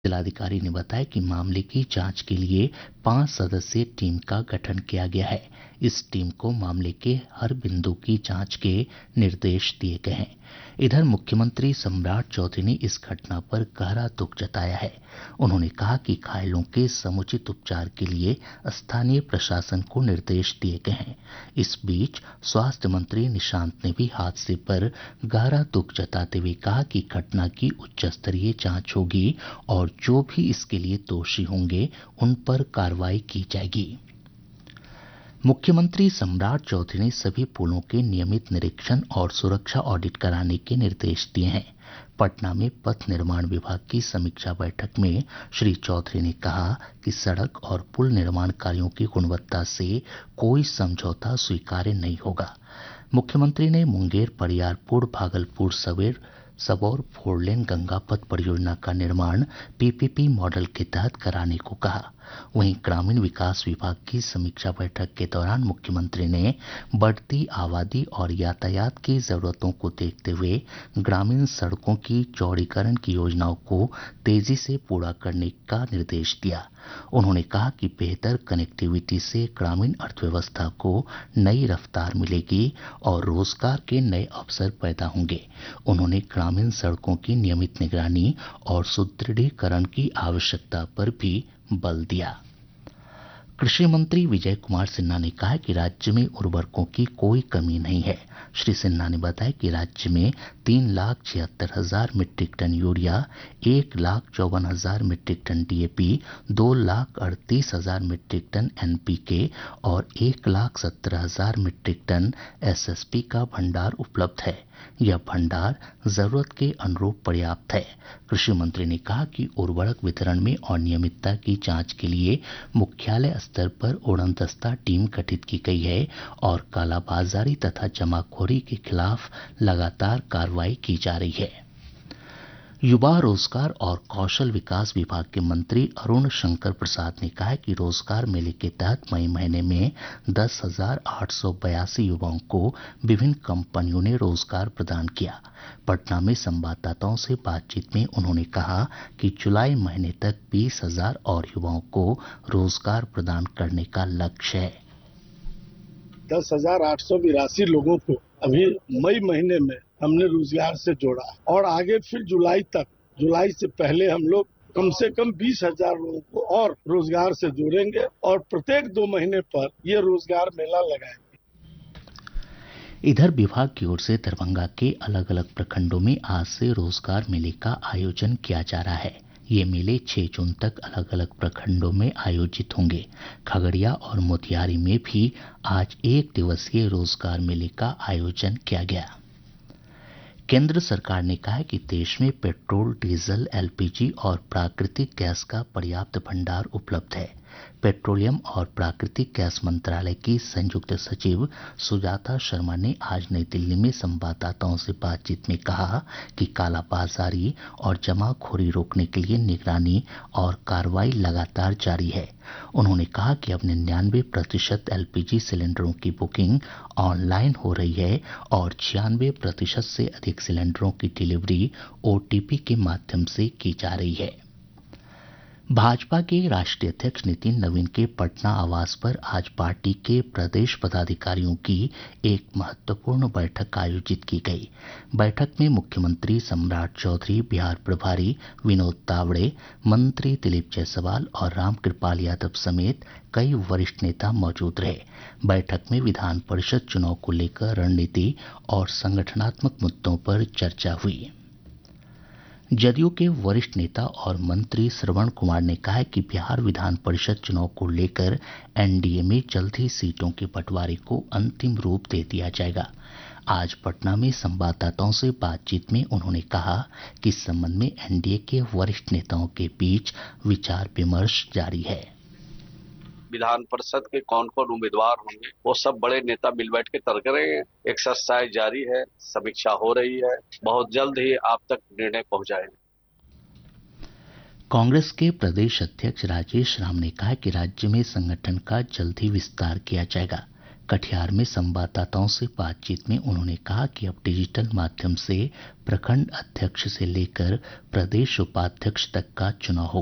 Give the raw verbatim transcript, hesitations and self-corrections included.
जिलाधिकारी ने बताया कि मामले की जांच के लिए पांच सदस्यीय टीम का गठन किया गया है। इस टीम को मामले के हर बिंदु की जांच के निर्देश दिए गए हैं। इधर मुख्यमंत्री सम्राट चौधरी ने इस घटना पर गहरा दुख जताया है। उन्होंने कहा कि घायलों के समुचित उपचार के लिए स्थानीय प्रशासन को निर्देश दिए गए हैं। इस बीच स्वास्थ्य मंत्री निशांत ने भी हादसे पर गहरा दुख जताते हुए कहा कि घटना की उच्च स्तरीय जांच होगी और जो भी इसके लिए दोषी होंगे उन पर कार्रवाई की जाएगी। मुख्यमंत्री सम्राट चौधरी ने सभी पुलों के नियमित निरीक्षण और सुरक्षा ऑडिट कराने के निर्देश दिए हैं। पटना में पथ निर्माण विभाग की समीक्षा बैठक में श्री चौधरी ने कहा कि सड़क और पुल निर्माण कार्यों की गुणवत्ता से कोई समझौता स्वीकार्य नहीं होगा। मुख्यमंत्री ने मुंगेर बरियारपुर भागलपुर सवेर सबौर फोरलेन गंगा पथ परियोजना का निर्माण पीपीपी मॉडल के तहत कराने को कहा। वहीं ग्रामीण विकास विभाग की समीक्षा बैठक के दौरान मुख्यमंत्री ने बढ़ती आबादी और यातायात की जरूरतों को देखते हुए ग्रामीण सड़कों की चौड़ीकरण की योजनाओं को तेजी से पूरा करने का निर्देश दिया। उन्होंने कहा कि बेहतर कनेक्टिविटी से ग्रामीण अर्थव्यवस्था को नई रफ्तार मिलेगी और रोजगार के नए अवसर पैदा होंगे। उन्होंने ग्रामीण सड़कों की नियमित निगरानी और सुदृढ़ीकरण की आवश्यकता पर भी बल दिया। कृषि मंत्री विजय कुमार सिन्हा ने कहा कि राज्य में उर्वरकों की कोई कमी नहीं है। श्री सिन्हा ने बताया कि राज्य में तीन लाख छिहत्तर हजार मीट्रिक टन यूरिया, एक लाख चौवन हजार मीट्रिक टन डीएपी, दो लाख अड़तीस हजार मीट्रिक टन एनपीके और एक लाख सत्रह हजार मीट्रिक टन एसएसपी का भंडार उपलब्ध है। यह भंडार जरूरत के अनुरूप पर्याप्त है। कृषि मंत्री ने कहा कि उर्वरक वितरण में अनियमितता की जांच के लिए मुख्यालय स्तर पर उड़नदस्ता टीम गठित की गई है और कालाबाजारी तथा जमाखोरी के खिलाफ लगातार कार्रवाई की जा रही है। युवा रोजगार और कौशल विकास विभाग के मंत्री अरुण शंकर प्रसाद ने कहा है कि रोजगार मेले के तहत मई महीने में दस हजार आठ सौ बयासी युवाओं को विभिन्न कंपनियों ने रोजगार प्रदान किया। पटना में संवाददाताओं से बातचीत में उन्होंने कहा कि जुलाई महीने तक बीस हजार और युवाओं को रोजगार प्रदान करने का लक्ष्य है। दस हजार आठ सौ बिरासी लोगों को अभी मई महीने में हमने रोजगार से जोड़ा और आगे फिर जुलाई तक, जुलाई से पहले हम लोग कम से कम बीस हजार लोगों को और रोजगार से जोड़ेंगे और प्रत्येक दो महीने पर ये रोजगार मेला लगाएंगे। इधर विभाग की ओर से दरभंगा के अलग अलग प्रखंडों में आज से रोजगार मेले का आयोजन किया जा रहा है। ये मेले छह जून तक अलग अलग प्रखंडों में आयोजित होंगे। खगड़िया और मोतिहारी में भी आज एक दिवसीय रोजगार मेले का आयोजन किया गया। केंद्र सरकार ने कहा है कि देश में पेट्रोल, डीजल, एलपीजी और प्राकृतिक गैस का पर्याप्त भंडार उपलब्ध है। पेट्रोलियम और प्राकृतिक गैस मंत्रालय की संयुक्त सचिव सुजाता शर्मा ने आज नई दिल्ली में संवाददाताओं से बातचीत में कहा कि कालाबाजारी और जमाखोरी रोकने के लिए निगरानी और कार्रवाई लगातार जारी है। उन्होंने कहा कि अब निन्यानवे प्रतिशत एलपीजी सिलेंडरों की बुकिंग ऑनलाइन हो रही है और छियानवे प्रतिशत से अधिक सिलेंडरों की डिलीवरी ओटीपी के माध्यम से की जा रही है। भाजपा के राष्ट्रीय अध्यक्ष नितिन नवीन के पटना आवास पर आज पार्टी के प्रदेश पदाधिकारियों की एक महत्वपूर्ण बैठक आयोजित की गई। बैठक में मुख्यमंत्री सम्राट चौधरी, बिहार प्रभारी विनोद तावड़े, मंत्री दिलीप जायसवाल और रामकृपाल यादव समेत कई वरिष्ठ नेता मौजूद रहे। बैठक में विधान परिषद चुनाव को लेकर रणनीति और संगठनात्मक मुद्दों पर चर्चा हुई। जदयू के वरिष्ठ नेता और मंत्री श्रवण कुमार ने कहा है कि बिहार विधान परिषद चुनाव को लेकर एनडीए में जल्द ही सीटों के बंटवारे को अंतिम रूप दे दिया जाएगा। आज पटना में संवाददाताओं से बातचीत में उन्होंने कहा कि इस संबंध में एनडीए के वरिष्ठ नेताओं के बीच विचार विमर्श जारी है। विधान परिषद के कौन कौन उम्मीदवार होंगे वो सब बड़े नेता मिल बैठ के तय करेंगे। एक्सरसाइज जारी है, समीक्षा हो रही है, बहुत जल्द ही आप तक निर्णय पहुंचाएंगे। कांग्रेस के प्रदेश अध्यक्ष राजेश राम ने कहा कि राज्य में संगठन का जल्द ही विस्तार किया जाएगा। कटिहार में संवाददाताओं से बातचीत में उन्होंने कहा कि अब डिजिटल माध्यम से प्रखंड अध्यक्ष से लेकर प्रदेश उपाध्यक्ष तक का चुनाव होगा।